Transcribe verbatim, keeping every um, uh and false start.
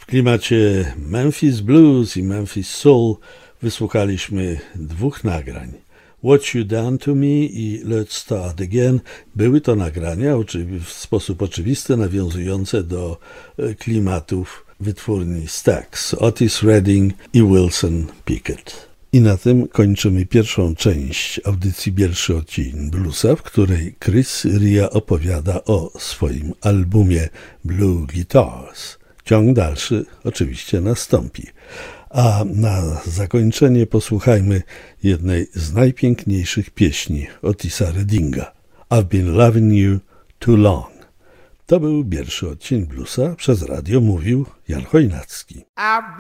klimacie Memphis Blues i Memphis Soul wysłuchaliśmy dwóch nagrań. What You Done To Me i Let's Start Again były to nagrania w sposób oczywisty nawiązujące do klimatów wytwórni Stax, Otis Redding i Wilson Pickett. I na tym kończymy pierwszą część audycji Pierwszy Odcień Bluesa, w której Chris Rea opowiada o swoim albumie Blue Guitars. Ciąg dalszy oczywiście nastąpi. A na zakończenie posłuchajmy jednej z najpiękniejszych pieśni Otisa Reddinga. I've been loving you too long. To był pierwszy odcień Bluesa. Przez radio mówił Jan Chojnacki.